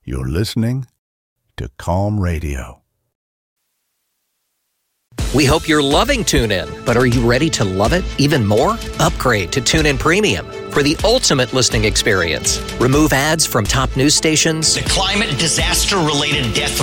You're listening to Calm Radio. We hope you're loving TuneIn, but are you ready to love it even more? Upgrade to TuneIn Premium for the ultimate listening experience. Remove ads from top news stations, the climate disaster-related death